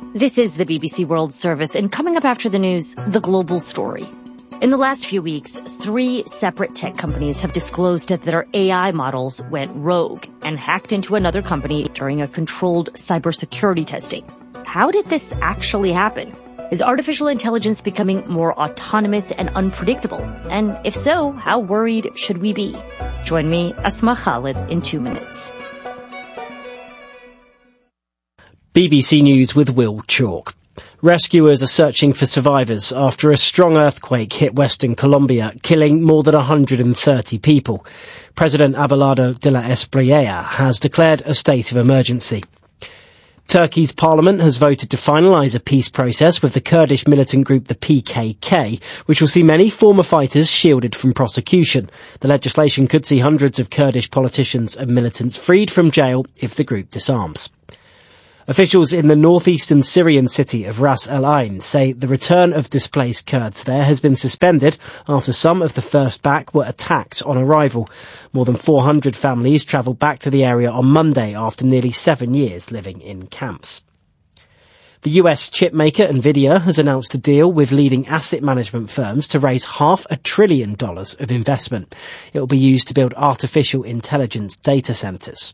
This is the BBC World Service, and coming up after the news, the global story. In the last few weeks, 3 separate tech companies have disclosed that their AI models went rogue and hacked into another company during a controlled cybersecurity testing. How did this actually happen? Is artificial intelligence becoming more autonomous and unpredictable? And if so, how worried should we be? Join me, Asma Khalid, in 2 minutes. BBC News with Will Chalk. Rescuers are searching for survivors after a strong earthquake hit western Colombia, killing more than 130 people. President Abelardo de la Espriella has declared a state of emergency. Turkey's parliament has voted to finalise a peace process with the Kurdish militant group the PKK, which will see many former fighters shielded from prosecution. The legislation could see hundreds of Kurdish politicians and militants freed from jail if the group disarms. Officials in the northeastern Syrian city of Ras Al Ain say the return of displaced Kurds there has been suspended after some of the first back were attacked on arrival. More than 400 families travelled back to the area on Monday after nearly 7 years living in camps. The US chip maker Nvidia has announced a deal with leading asset management firms to raise $500 billion of investment. It will be used to build artificial intelligence data centres.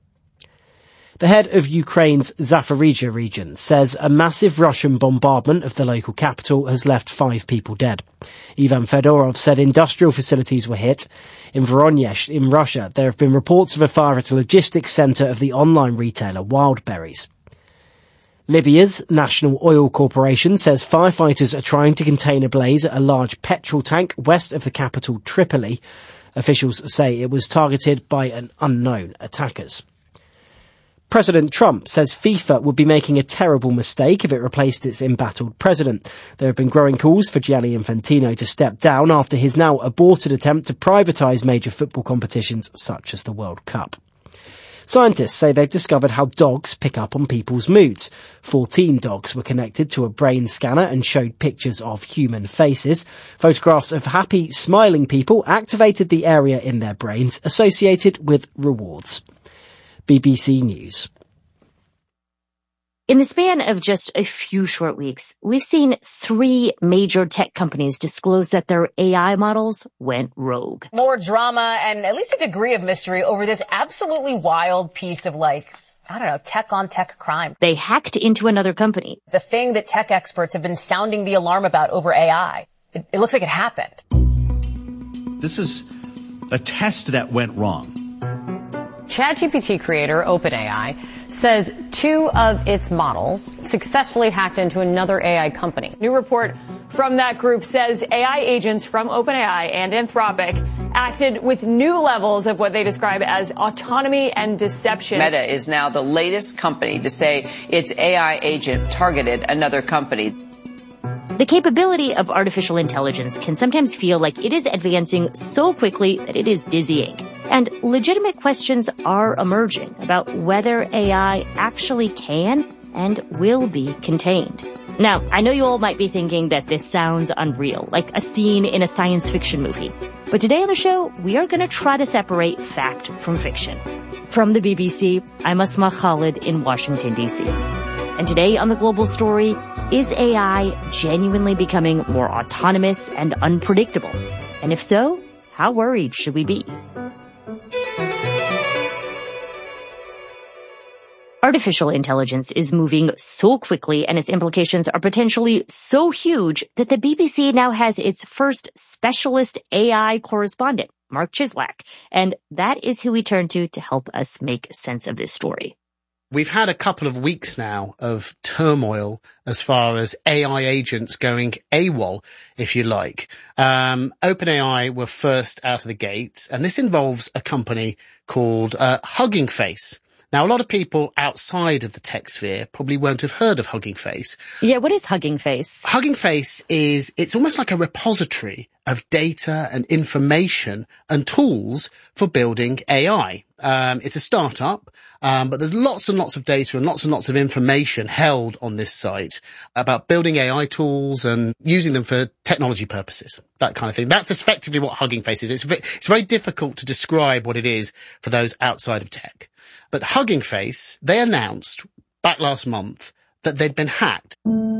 The head of Ukraine's Zaporizhzhia region says a massive Russian bombardment of the local capital has left 5 people dead. Ivan Fedorov said industrial facilities were hit. In Voronezh, in Russia, there have been reports of a fire at a logistics centre of the online retailer Wildberries. Libya's National Oil Corporation says firefighters are trying to contain a blaze at a large petrol tank west of the capital Tripoli. Officials say it was targeted by an unknown attackers. President Trump says FIFA would be making a terrible mistake if it replaced its embattled president. There have been growing calls for Gianni Infantino to step down after his now aborted attempt to privatise major football competitions such as the World Cup. Scientists say they've discovered how dogs pick up on people's moods. 14 dogs were connected to a brain scanner and showed pictures of human faces. Photographs of happy, smiling people activated the area in their brains associated with rewards. BBC News. In the span of just a few short weeks, we've seen 3 major tech companies disclose that their AI models went rogue. More drama and at least a degree of mystery over this absolutely wild piece of tech-on-tech crime. They hacked into another company. The thing that tech experts have been sounding the alarm about over AI. It looks like it happened. This is a test that went wrong. ChatGPT creator OpenAI says 2 of its models successfully hacked into another AI company. New report from that group says AI agents from OpenAI and Anthropic acted with new levels of what they describe as autonomy and deception. Meta is now the latest company to say its AI agent targeted another company. The capability of artificial intelligence can sometimes feel like it is advancing so quickly that it is dizzying. And legitimate questions are emerging about whether AI actually can and will be contained. Now, I know you all might be thinking that this sounds unreal, like a scene in a science fiction movie. But today on the show, we are going to try to separate fact from fiction. From the BBC, I'm Asma Khalid in Washington, D.C. And today on The Global Story, is AI genuinely becoming more autonomous and unpredictable? And if so, how worried should we be? Artificial intelligence is moving so quickly and its implications are potentially so huge that the BBC now has its first specialist AI correspondent, Mark Chislak. And that is who we turn to help us make sense of this story. We've had a couple of weeks now of turmoil as far as AI agents going AWOL, if you like. OpenAI were first out of the gates, and this involves a company called Hugging Face. Now, a lot of people outside of the tech sphere probably won't have heard of Hugging Face. Yeah, what is Hugging Face? Hugging Face it's almost like a repository of data and information and tools for building AI. It's a startup, but there's lots and lots of data and lots of information held on this site about building AI tools and using them for technology purposes, that kind of thing. That's effectively what Hugging Face is. It's very difficult to describe what it is for those outside of tech. But Hugging Face, they announced back last month that they'd been hacked.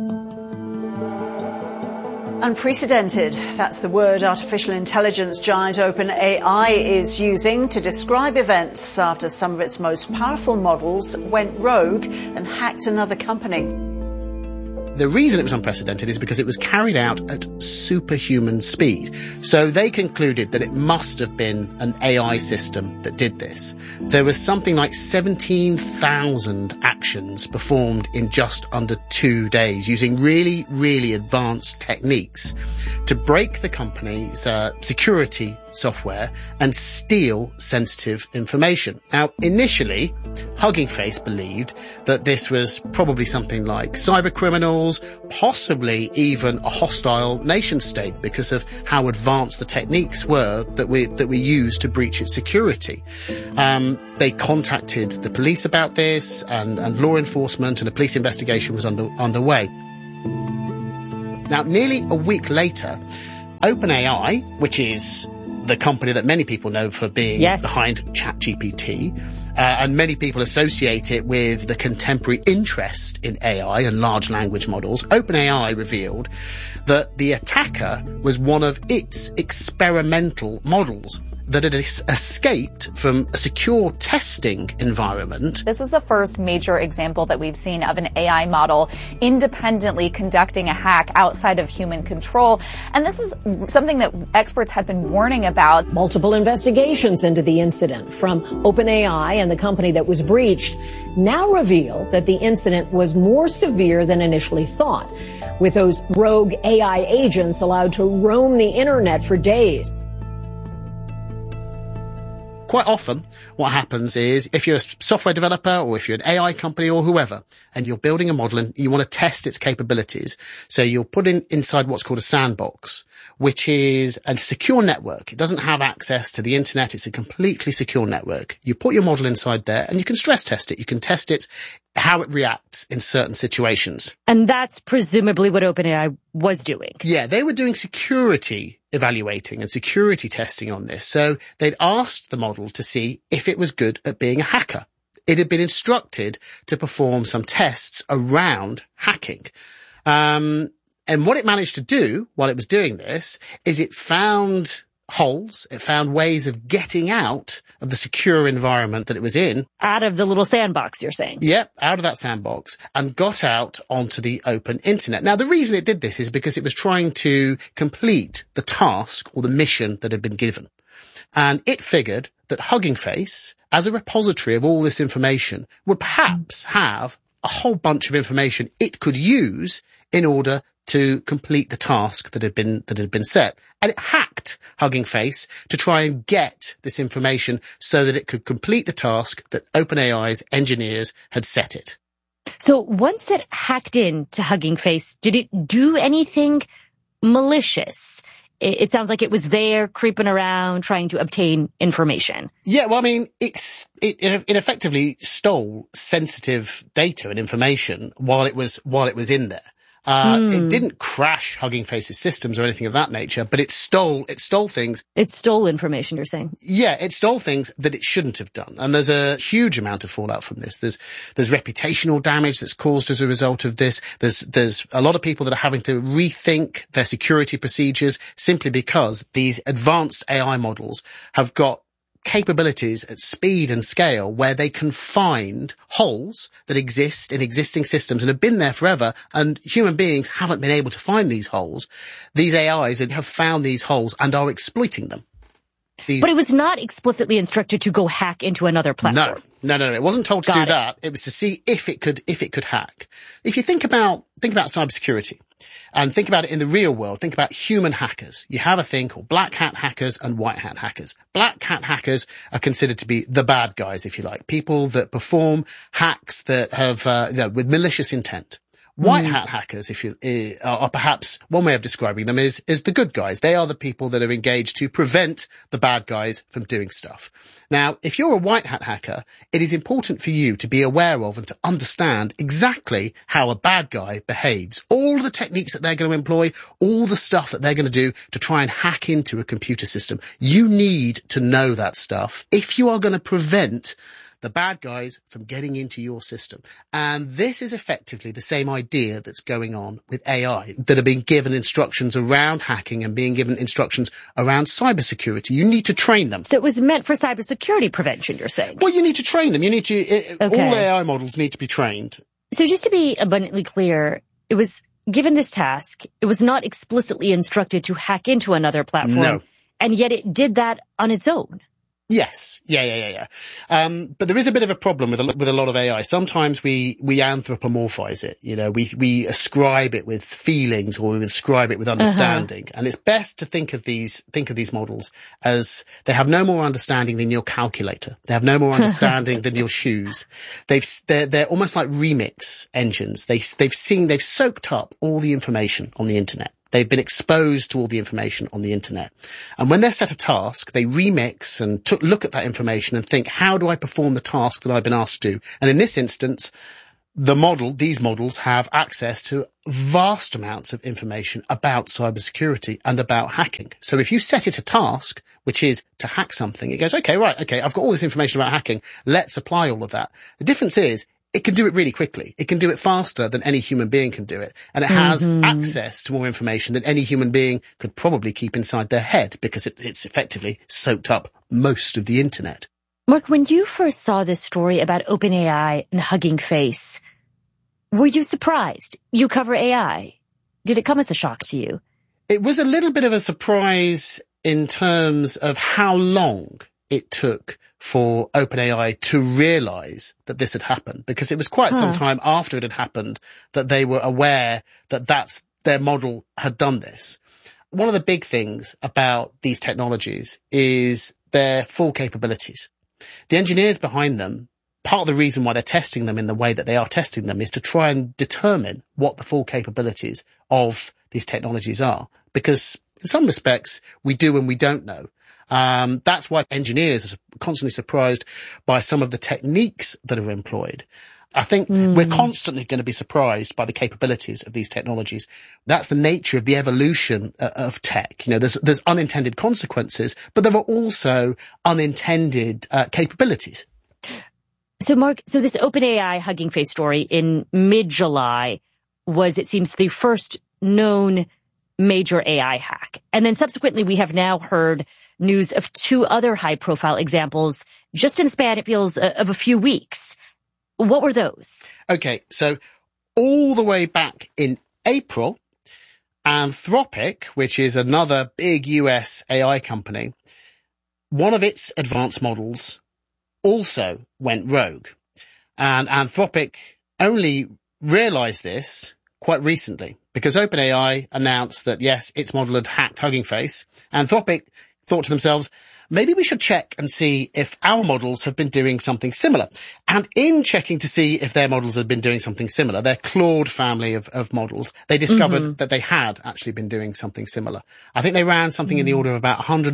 Unprecedented. That's the word artificial intelligence giant OpenAI is using to describe events after some of its most powerful models went rogue and hacked another company. The reason it was unprecedented is because it was carried out at superhuman speed. So they concluded that it must have been an AI system that did this. There was something like 17,000 actions performed in just under 2 days using really, really advanced techniques to break the company's security software and steal sensitive information. Now, initially, Hugging Face believed that this was probably something like cyber criminals, possibly even a hostile nation state because of how advanced the techniques were that we used to breach its security. They contacted the police about this and law enforcement, and a police investigation was underway. Now, nearly a week later, OpenAI, which is the company that many people know for being behind ChatGPT, and many people associate it with the contemporary interest in AI and large language models, OpenAI revealed that the attacker was one of its experimental models that had escaped from a secure testing environment. This is the first major example that we've seen of an AI model independently conducting a hack outside of human control. And this is something that experts have been warning about. Multiple investigations into the incident from OpenAI and the company that was breached now reveal that the incident was more severe than initially thought, with those rogue AI agents allowed to roam the internet for days. Quite often, what happens is if you're a software developer or if you're an AI company or whoever, and you're building a model and you want to test its capabilities, so you'll put inside what's called a sandbox, which is a secure network. It doesn't have access to the internet. It's a completely secure network. You put your model inside there and you can stress test it. You can test it, how it reacts in certain situations. And that's presumably what OpenAI was doing. Yeah, they were doing security evaluating and security testing on this. So they'd asked the model to see if it was good at being a hacker. It had been instructed to perform some tests around hacking. And what it managed to do while it was doing this is it found holes. It found ways of getting out of the secure environment that it was in. Out of the little sandbox, you're saying? Yep, out of that sandbox, and got out onto the open internet. Now, the reason it did this is because it was trying to complete the task or the mission that had been given. And it figured that Hugging Face, as a repository of all this information, would perhaps have a whole bunch of information it could use in order to complete the task that had been set. And it hacked Hugging Face to try and get this information so that it could complete the task that OpenAI's engineers had set it. So once it hacked into Hugging Face, did it do anything malicious? It sounds like it was there creeping around trying to obtain information. Yeah, well, I mean, it effectively stole sensitive data and information while it was in there. It didn't crash Hugging Face's systems or anything of that nature, but it stole things. It stole information, you're saying? Yeah, it stole things that it shouldn't have done. And there's a huge amount of fallout from this. There's reputational damage that's caused as a result of this. There's a lot of people that are having to rethink their security procedures simply because these advanced AI models have got capabilities at speed and scale where they can find holes that exist in existing systems and have been there forever, and human beings haven't been able to find these holes. These AIs have found these holes and are exploiting them. But it was not explicitly instructed to go hack into another platform. No. It wasn't told to do that. It was to see if it could hack. If you think about cybersecurity and think about it in the real world, think about human hackers. You have a thing called black hat hackers and white hat hackers. Black hat hackers are considered to be the bad guys, if you like, people that perform hacks that have, with malicious intent. White hat hackers, are perhaps one way of describing them is the good guys. They are the people that are engaged to prevent the bad guys from doing stuff. Now, if you're a white hat hacker, it is important for you to be aware of and to understand exactly how a bad guy behaves. All the techniques that they're going to employ, all the stuff that they're going to do to try and hack into a computer system. You need to know that stuff if you are going to prevent the bad guys from getting into your system. And this is effectively the same idea that's going on with AI, that are being given instructions around hacking and being given instructions around cybersecurity. You need to train them. So it was meant for cybersecurity prevention, you're saying? Well, you need to train them. You need to, all AI models need to be trained. So just to be abundantly clear, it was given this task, it was not explicitly instructed to hack into another platform. No. And yet it did that on its own. Yes. Yeah. But there is a bit of a problem with a lot of AI. Sometimes we anthropomorphize it. You know, we ascribe it with feelings, or we ascribe it with understanding. And it's best to think of these models as they have no more understanding than your calculator. They have no more understanding than your shoes. They're almost like remix engines. They've soaked up all the information on the internet. They've been exposed to all the information on the internet. And when they're set a task, they remix and look at that information and think, how do I perform the task that I've been asked to do? And in this instance, these models have access to vast amounts of information about cybersecurity and about hacking. So if you set it a task, which is to hack something, it goes, okay, I've got all this information about hacking. Let's apply all of that. The difference is, it can do it really quickly. It can do it faster than any human being can do it. And it has access to more information than any human being could probably keep inside their head, because it's effectively soaked up most of the internet. Mark, when you first saw this story about OpenAI and Hugging Face, were you surprised? You cover AI. Did it come as a shock to you? It was a little bit of a surprise in terms of how long it took for OpenAI to realize that this had happened, because it was quite some time after it had happened that they were aware that their model had done this. One of the big things about these technologies is their full capabilities. The engineers behind them, part of the reason why they're testing them in the way that they are testing them is to try and determine what the full capabilities of these technologies are, because in some respects we do and we don't know. That's why engineers are constantly surprised by some of the techniques that are employed. I think we're constantly going to be surprised by the capabilities of these technologies. That's the nature of the evolution of tech. You know, there's unintended consequences, but there are also unintended capabilities. So Mark, this OpenAI Hugging Face story in mid-July was, it seems, the first known major AI hack. And then subsequently, we have now heard news of two other high-profile examples just in span, it feels, of a few weeks. What were those? Okay, so all the way back in April, Anthropic, which is another big US AI company, one of its advanced models also went rogue. And Anthropic only realized this quite recently, because OpenAI announced that, yes, its model had hacked Hugging Face. Anthropic thought to themselves, maybe we should check and see if our models have been doing something similar. And in checking to see if their models had been doing something similar, their Claude family of models, they discovered that they had actually been doing something similar. I think they ran something in the order of about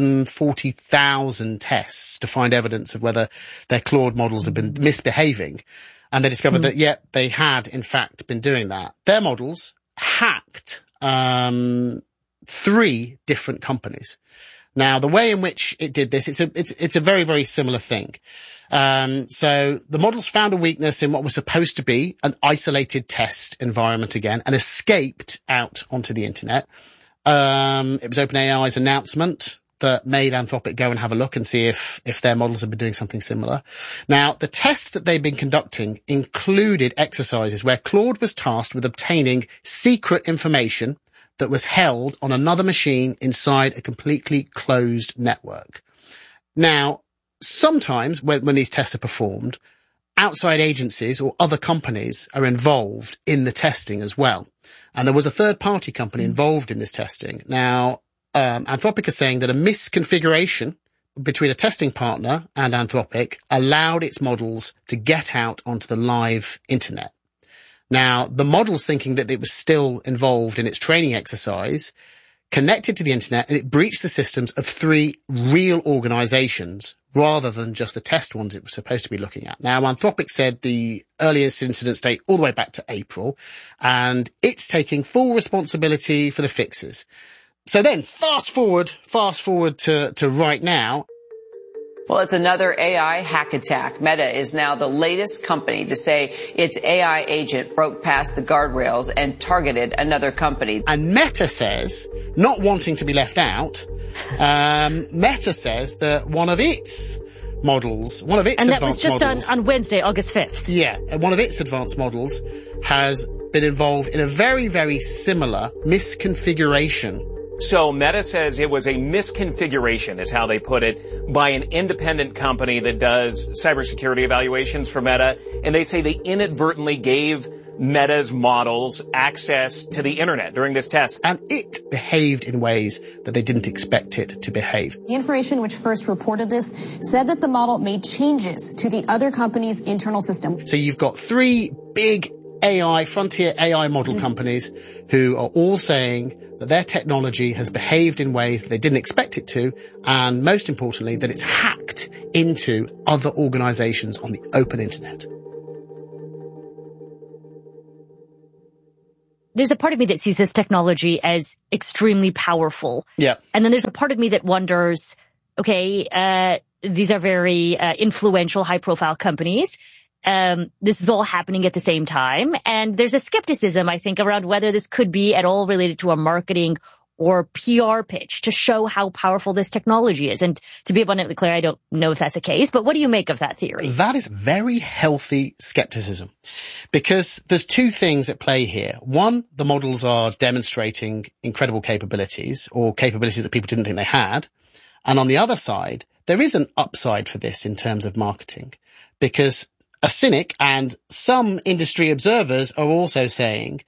140,000 tests to find evidence of whether their Claude models had been misbehaving. And they discovered that, yeah, they had, in fact, been doing that. Their models hacked 3 different companies. Now, the way in which it did this, it's a very, very similar thing. So the models found a weakness in what was supposed to be an isolated test environment again, and escaped out onto the internet. It was OpenAI's announcement that made Anthropic go and have a look and see if their models have been doing something similar. Now, the tests that they've been conducting included exercises where Claude was tasked with obtaining secret information that was held on another machine inside a completely closed network. Now, sometimes when these tests are performed, outside agencies or other companies are involved in the testing as well. And there was a third-party company involved in this testing. Now, Anthropic is saying that a misconfiguration between a testing partner and Anthropic allowed its models to get out onto the live internet. Now, the model's thinking that it was still involved in its training exercise, connected to the internet, and it breached the systems of 3 real organizations rather than just the test ones it was supposed to be looking at. Now, Anthropic said the earliest incident date all the way back to April, and it's taking full responsibility for the fixes. So then, fast forward to right now. Well, it's another AI hack attack. Meta is now the latest company to say its AI agent broke past the guardrails and targeted another company. And Meta says, not wanting to be left out, Meta says that one of its models, one of its advanced models... And that was just on Wednesday, August 5th. Yeah, one of its advanced models has been involved in a very, very similar misconfiguration. So Meta says it was a misconfiguration, is how they put it, by an independent company that does cybersecurity evaluations for Meta. And they say they inadvertently gave Meta's models access to the internet during this test. And it behaved in ways that they didn't expect it to behave. The information which first reported this said that the model made changes to the other company's internal system. So you've got three big frontier AI model companies who are all saying that their technology has behaved in ways that they didn't expect it to, and most importantly, that it's hacked into other organizations on the open internet. There's a part of me that sees this technology as extremely powerful. Yeah. And then there's a part of me that wonders, okay, these are very influential, high-profile companies. This is all happening at the same time. And there's a skepticism, I think, around whether this could be at all related to a marketing or PR pitch to show how powerful this technology is. And to be abundantly clear, I don't know if that's the case, but what do you make of that theory? That is very healthy skepticism, because there's two things at play here. One, the models are demonstrating incredible capabilities, or capabilities that people didn't think they had. And on the other side, there is an upside for this in terms of marketing, because a cynic and some industry observers are also saying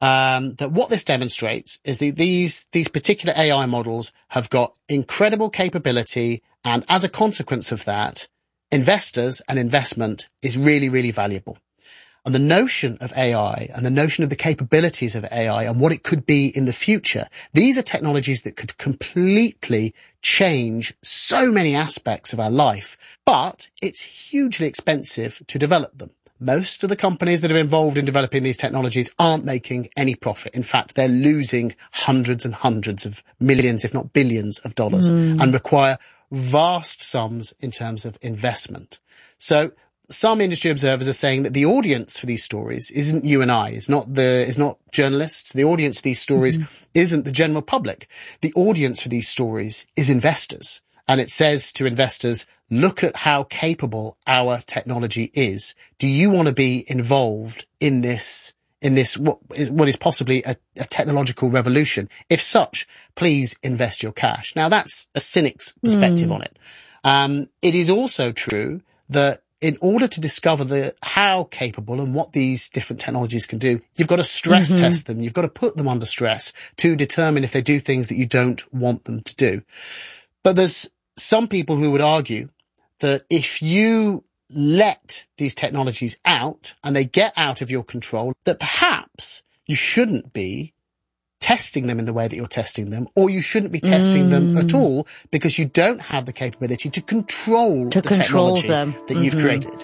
that what this demonstrates is that these particular AI models have got incredible capability, and as a consequence of that, investors and investment is really, really valuable. And the notion of AI and the notion of the capabilities of AI and what it could be in the future, these are technologies that could completely change so many aspects of our life, but it's hugely expensive to develop them. Most of the companies that are involved in developing these technologies aren't making any profit. In fact, they're losing hundreds and hundreds of millions, if not billions of dollars, and require vast sums in terms of investment. So some industry observers are saying that the audience for these stories isn't you and I, is not journalists. The audience for these stories isn't the general public. The audience for these stories is investors. And it says to investors, look at how capable our technology is. Do you want to be involved in this, what is possibly a technological revolution? If such, please invest your cash. Now that's a cynic's perspective on it. It is also true that in order to discover how capable and what these different technologies can do, you've got to stress test them. You've got to put them under stress to determine if they do things that you don't want them to do. But there's some people who would argue that if you let these technologies out and they get out of your control, that perhaps you shouldn't be testing them in the way that you're testing them, or you shouldn't be testing them at all, because you don't have the capability to control the technology that you've created.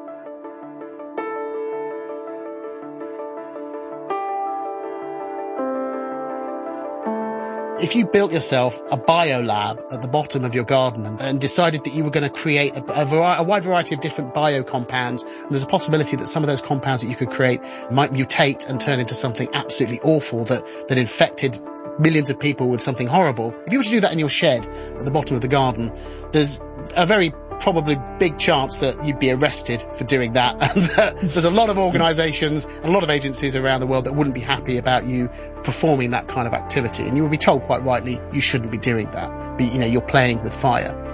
If you built yourself a biolab at the bottom of your garden and decided that you were going to create a wide variety of different bio compounds, and there's a possibility that some of those compounds that you could create might mutate and turn into something absolutely awful that infected millions of people with something horrible. If you were to do that in your shed at the bottom of the garden, there's a very probably big chance that you'd be arrested for doing that. And there's a lot of organizations and a lot of agencies around the world that wouldn't be happy about you performing that kind of activity. And you would be told quite rightly, you shouldn't be doing that. You're playing with fire.